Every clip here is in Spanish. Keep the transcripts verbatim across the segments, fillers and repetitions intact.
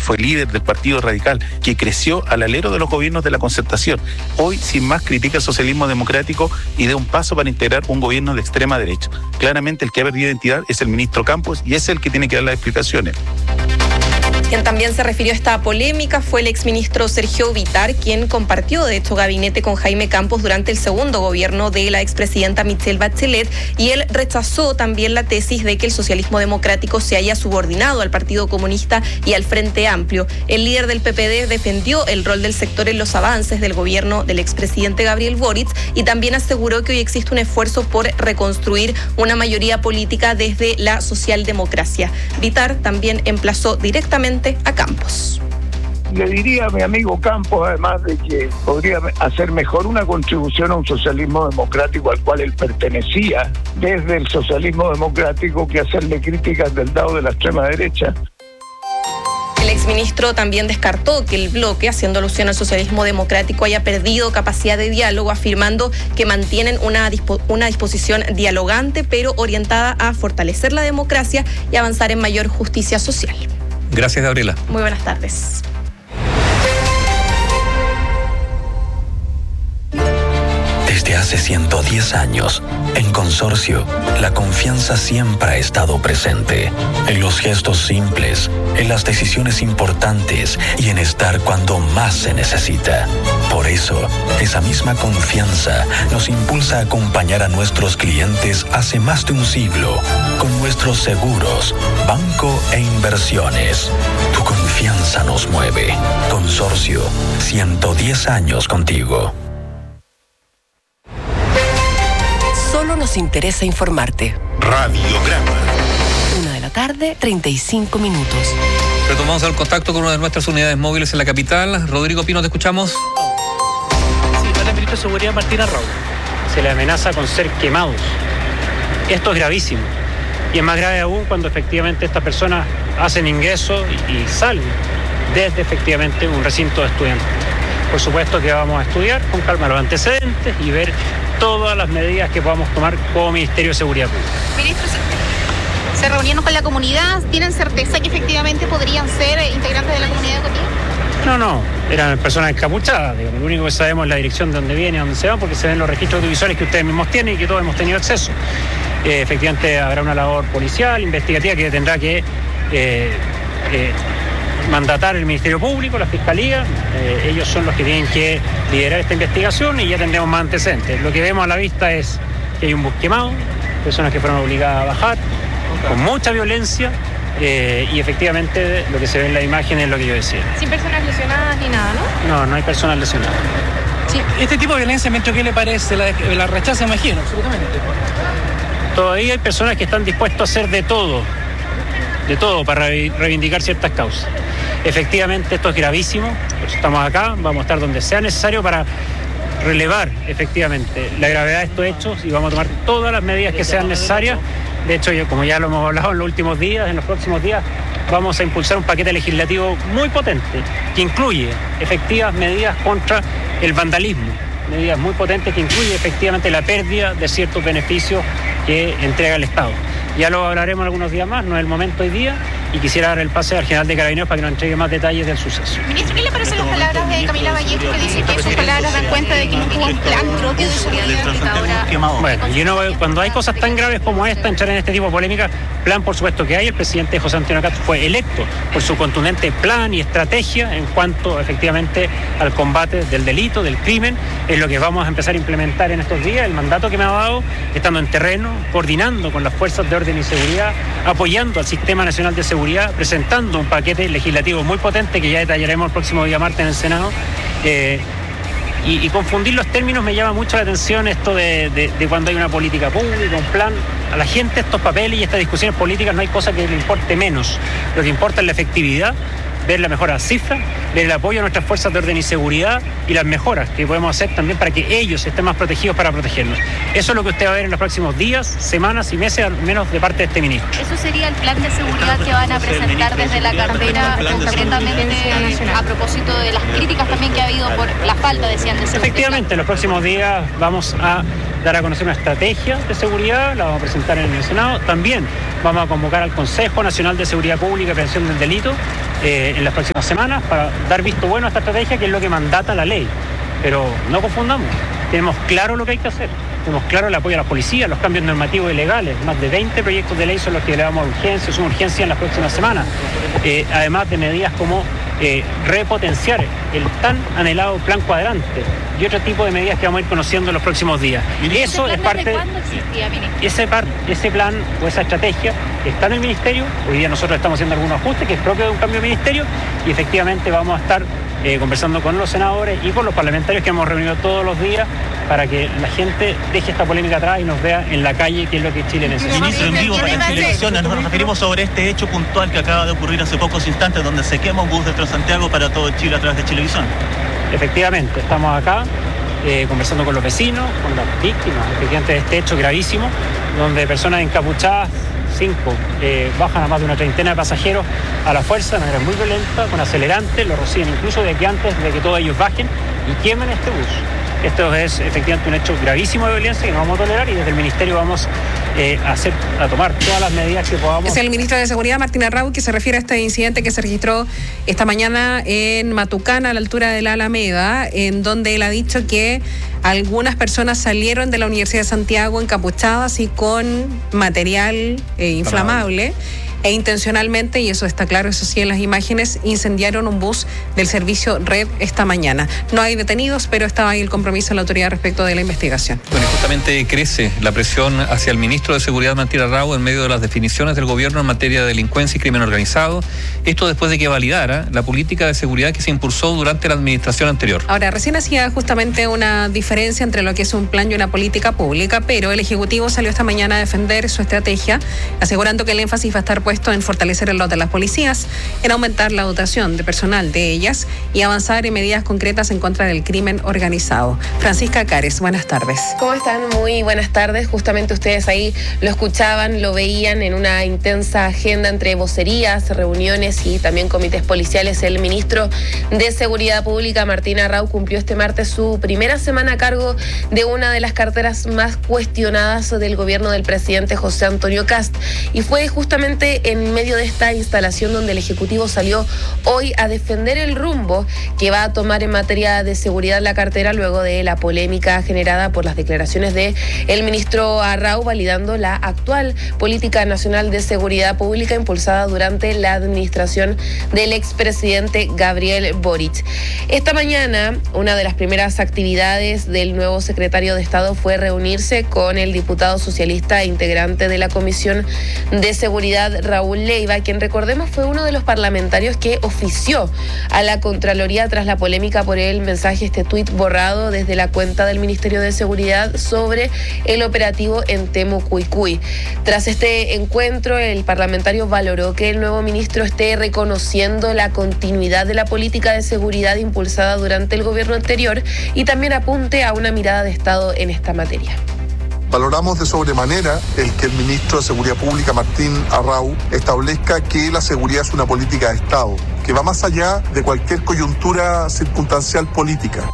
fue líder del Partido Radical, que creció al alero de los gobiernos de la Concertación. Hoy, sin más, critica el socialismo democrático y da un paso para integrar un gobierno de extrema derecha. Claramente el que ha perdido identidad es el ministro Campos y es el que tiene que dar las explicaciones. Quien también se refirió a esta polémica fue el exministro Sergio Vitar, quien compartió de hecho gabinete con Jaime Campos durante el segundo gobierno de la expresidenta Michelle Bachelet, y él rechazó también la tesis de que el socialismo democrático se haya subordinado al Partido Comunista y al Frente Amplio. El líder del P P D defendió el rol del sector en los avances del gobierno del expresidente Gabriel Boric y también aseguró que hoy existe un esfuerzo por reconstruir una mayoría política desde la socialdemocracia. Vitar también emplazó directamente a Campos. Le diría a mi amigo Campos, además de que podría hacer mejor una contribución a un socialismo democrático al cual él pertenecía desde el socialismo democrático, que hacerle críticas del lado de la extrema derecha. El exministro también descartó que el bloque, haciendo alusión al socialismo democrático, haya perdido capacidad de diálogo, afirmando que mantienen una, dispo- una disposición dialogante, pero orientada a fortalecer la democracia y avanzar en mayor justicia social. Gracias, Gabriela. Muy buenas tardes. Desde hace ciento diez años, en Consorcio, la confianza siempre ha estado presente. En los gestos simples, en las decisiones importantes y en estar cuando más se necesita. Por eso, esa misma confianza nos impulsa a acompañar a nuestros clientes hace más de un siglo con nuestros seguros, banco e inversiones. Tu confianza nos mueve. Consorcio, ciento diez años contigo. Solo nos interesa informarte. Radiograma. Una de la tarde, treinta y cinco minutos. Retomamos el contacto con una de nuestras unidades móviles en la capital. Rodrigo Pino, te escuchamos. Sí, para el ministro de Seguridad, Martín Arrau. Se le amenaza con ser quemados. Esto es gravísimo. Y es más grave aún cuando efectivamente estas personas hacen ingreso y, y salen desde efectivamente un recinto de estudiantes. Por supuesto que vamos a estudiar con calma los antecedentes y ver todas las medidas que podamos tomar como Ministerio de Seguridad Pública. Ministros, ¿se reunieron con la comunidad? ¿Tienen certeza que efectivamente podrían ser integrantes de la comunidad educativa? No, no, eran personas encapuchadas, digamos. Lo único que sabemos es la dirección de dónde viene, dónde se van, porque se ven los registros audiovisuales que ustedes mismos tienen y que todos hemos tenido acceso. Eh, efectivamente habrá una labor policial, investigativa, que tendrá que eh, eh, mandatar el Ministerio Público, la Fiscalía. Eh, ellos son los que tienen que liderar esta investigación y ya tendremos más antecedentes. Lo que vemos a la vista es que hay un bus quemado, personas que fueron obligadas a bajar, con mucha violencia, eh, y efectivamente lo que se ve en la imagen es lo que yo decía. Sin personas lesionadas ni nada, ¿no? No, no hay personas lesionadas. Sí, este tipo de violencia, ¿qué le parece? La, la rechaza, imagino, absolutamente. Todavía hay personas que están dispuestos a hacer de todo, de todo para reivindicar ciertas causas. Efectivamente, esto es gravísimo, por eso estamos acá, vamos a estar donde sea necesario para relevar efectivamente la gravedad de estos hechos y vamos a tomar todas las medidas que sean necesarias. De hecho, yo, como ya lo hemos hablado en los últimos días, en los próximos días, vamos a impulsar un paquete legislativo muy potente que incluye efectivas medidas contra el vandalismo, medidas muy potentes que incluye efectivamente la pérdida de ciertos beneficios que entrega el Estado. Ya lo hablaremos algunos días más, no es el momento hoy día, y quisiera dar el pase al general de Carabineros para que nos entregue más detalles del suceso. Ministro, ¿qué le parecen las palabras de Camila Vallejo, que dice que sus palabras dan cuenta de que no hubo un plan propio de seguridad ahora? Bueno, yo no, cuando hay cosas tan graves como esta, entrar en este tipo de polémica, plan por supuesto que hay. El presidente José Antonio Cast fue electo por su contundente plan y estrategia en cuanto efectivamente al combate del delito, del crimen. Es lo que vamos a empezar a implementar en estos días. El mandato que me ha dado, estando en terreno, coordinando con las fuerzas de orden y seguridad, apoyando al Sistema Nacional de Seguridad, presentando un paquete legislativo muy potente que ya detallaremos el próximo día martes en el Senado. Eh, y, y confundir los términos me llama mucho la atención, esto de, de, de cuando hay una política pública, un plan. A la gente estos papeles y estas discusiones políticas no hay cosa que le importe menos. Lo que importa es la efectividad, ver la mejora cifra, ver el apoyo a nuestras fuerzas de orden y seguridad y las mejoras que podemos hacer también para que ellos estén más protegidos para protegernos. Eso es lo que usted va a ver en los próximos días, semanas y meses, al menos de parte de este ministro. ¿Eso sería el plan de seguridad que van a presentar desde la cartera concretamente a propósito de las críticas también que ha habido por la falta, decían, de seguridad? Efectivamente, en los próximos días vamos a dar a conocer una estrategia de seguridad, la vamos a presentar en el Senado. También vamos a convocar al Consejo Nacional de Seguridad Pública y Prevención del Delito, eh, en las próximas semanas para dar visto bueno a esta estrategia, que es lo que mandata la ley. Pero no confundamos, tenemos claro lo que hay que hacer. Tenemos claro el apoyo a la policía, los cambios normativos y legales. Más de veinte proyectos de ley son los que le damos urgencia, son urgencia en las próximas semanas. Eh, además de medidas como eh, repotenciar el tan anhelado plan cuadrante y otro tipo de medidas que vamos a ir conociendo en los próximos días. ¿Y eso es parte. ¿Desde cuándo existía, ministro? Ese, par, ese plan o esa estrategia está en el ministerio. Hoy día nosotros estamos haciendo algunos ajustes que es propio de un cambio de ministerio y efectivamente vamos a estar eh, conversando con los senadores y con los parlamentarios que hemos reunido todos los días para que la gente deje esta polémica atrás y nos vea en la calle, que es lo que Chile necesita. Ministro, en vivo para Televisión, nos referimos sobre este hecho puntual que acaba de ocurrir hace pocos instantes, donde se quema un bus de Transantiago para todo Chile a través de Chilevisión. Efectivamente, estamos acá eh, conversando con los vecinos, con las víctimas, efectivamente, de este hecho gravísimo, donde personas encapuchadas, cinco, eh, bajan a más de una treintena de pasajeros a la fuerza, de manera muy violenta, con acelerantes, lo reciben incluso de que antes de que todos ellos bajen y quemen este bus. Esto es efectivamente un hecho gravísimo de violencia que no vamos a tolerar y desde el Ministerio vamos eh, a, hacer, a tomar todas las medidas que podamos. Es el ministro de Seguridad, Martín Arrau, que se refiere a este incidente que se registró esta mañana en Matucana, a la altura de la Alameda, en donde él ha dicho que algunas personas salieron de la Universidad de Santiago encapuchadas y con material eh, inflamable. E intencionalmente, y eso está claro, eso sí en las imágenes, incendiaron un bus del servicio Red esta mañana. No hay detenidos, pero estaba ahí el compromiso de la autoridad respecto de la investigación. Bueno, y justamente crece la presión hacia el ministro de Seguridad, Martín Arrau, en medio de las definiciones del gobierno en materia de delincuencia y crimen organizado. Esto después de que validara la política de seguridad que se impulsó durante la administración anterior. Ahora, recién hacía justamente una diferencia entre lo que es un plan y una política pública, pero el Ejecutivo salió esta mañana a defender su estrategia, asegurando que el énfasis va a estar puesto en fortalecer el rol de las policías, en aumentar la dotación de personal de ellas y avanzar en medidas concretas en contra del crimen organizado. Francisca Cares, buenas tardes. ¿Cómo están? Muy buenas tardes. Justamente ustedes ahí lo escuchaban, lo veían en una intensa agenda entre vocerías, reuniones y también comités policiales. El ministro de Seguridad Pública, Martín Arrau, cumplió este martes su primera semana a cargo de una de las carteras más cuestionadas del gobierno del presidente José Antonio Kast. Y fue justamente en medio de esta instalación donde el Ejecutivo salió hoy a defender el rumbo que va a tomar en materia de seguridad la cartera luego de la polémica generada por las declaraciones de el ministro Arrau validando la actual política nacional de seguridad pública impulsada durante la administración del expresidente Gabriel Boric. Esta mañana, una de las primeras actividades del nuevo secretario de Estado fue reunirse con el diputado socialista e integrante de la Comisión de Seguridad, Raúl Leiva, quien recordemos fue uno de los parlamentarios que ofició a la Contraloría tras la polémica por el mensaje, este tuit borrado desde la cuenta del Ministerio de Seguridad sobre el operativo en Temucuicui. Tras este encuentro, el parlamentario valoró que el nuevo ministro esté reconociendo la continuidad de la política de seguridad impulsada durante el gobierno anterior y también apunte a una mirada de Estado en esta materia. Valoramos de sobremanera el que el ministro de Seguridad Pública, Martín Arrau, establezca que la seguridad es una política de Estado, que va más allá de cualquier coyuntura circunstancial política.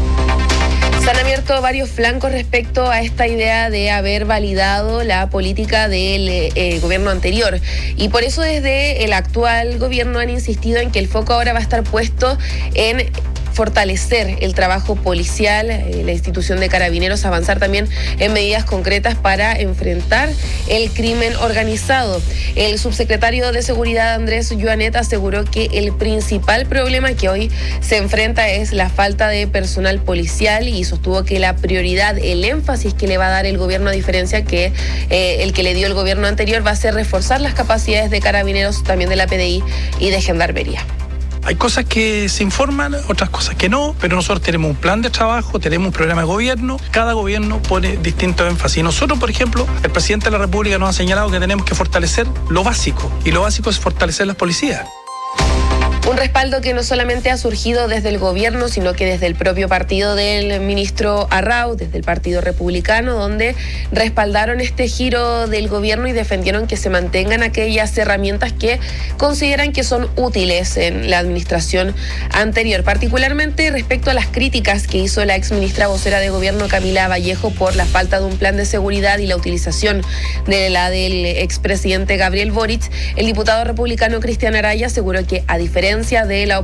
Se han abierto varios flancos respecto a esta idea de haber validado la política del eh, gobierno anterior. Y por eso desde el actual gobierno han insistido en que el foco ahora va a estar puesto en fortalecer el trabajo policial, eh, la institución de carabineros, avanzar también en medidas concretas para enfrentar el crimen organizado. El subsecretario de Seguridad, Andrés Joanet, aseguró que el principal problema que hoy se enfrenta es la falta de personal policial y sostuvo que la prioridad, el énfasis que le va a dar el gobierno, a diferencia que eh, el que le dio el gobierno anterior, va a ser reforzar las capacidades de carabineros, también de la P D I y de Gendarmería. Hay cosas que se informan, otras cosas que no, pero nosotros tenemos un plan de trabajo, tenemos un programa de gobierno, cada gobierno pone distinto énfasis. Nosotros, por ejemplo, el presidente de la República nos ha señalado que tenemos que fortalecer lo básico, y lo básico es fortalecer las policías. Un respaldo que no solamente ha surgido desde el gobierno, sino que desde el propio partido del ministro Arrau, desde el Partido Republicano, donde respaldaron este giro del gobierno y defendieron que se mantengan aquellas herramientas que consideran que son útiles en la administración anterior, particularmente respecto a las críticas que hizo la exministra vocera de gobierno Camila Vallejo por la falta de un plan de seguridad y la utilización de la del expresidente Gabriel Boric. El diputado republicano Cristian Araya aseguró que, a diferencia dirigencia de la